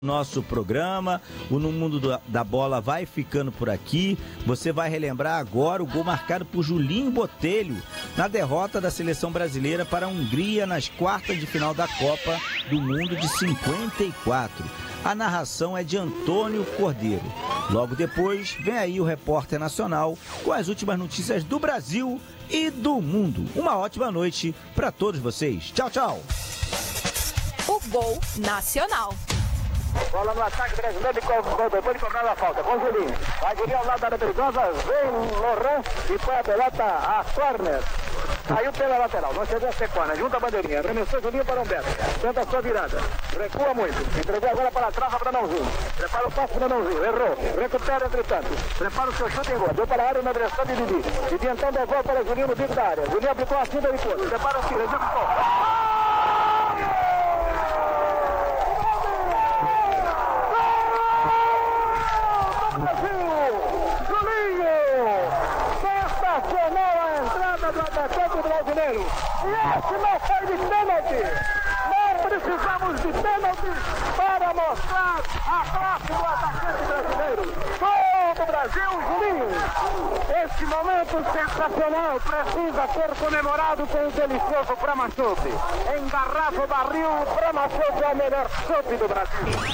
Nosso programa, o No Mundo da Bola vai ficando por aqui. Você vai relembrar agora o gol marcado por Julinho Botelho na derrota da seleção brasileira para a Hungria nas quartas de final da Copa do Mundo de 54. A narração é de Antônio Cordeiro. Logo depois, vem aí o repórter nacional com as últimas notícias do Brasil e do mundo. Uma ótima noite para todos vocês. Tchau, tchau. O Gol Nacional. Bola no ataque brasileiro, depois de cobrar a falta, com o Julinho. Vai Julinho ao lado da área perigosa, vem Loran e põe a pelota a corner. Saiu pela lateral, não chegou a ser corner, junta a bandeirinha, arremessou Julinho para Humberto, tenta a sua virada, recua muito, entregou agora para trás para Brandãozinho, prepara o passe para Brandãozinho, errou, recupera entretanto, prepara o seu chute em gol, deu para a área na direção de Didi, Didi então devolve para Julinho no bico da área, Julinho aplicou a cinta e pôs, prepara o tiro, executou. Do atacante brasileiro. E esse não foi de pênalti. Não precisamos de pênalti para mostrar a classe do atacante brasileiro. Gol do Brasil, Julinho. Esse momento sensacional precisa ser comemorado com o delicioso Brahma Chopp. Engarrafa o barril, Brahma Chopp é o melhor chopp do Brasil.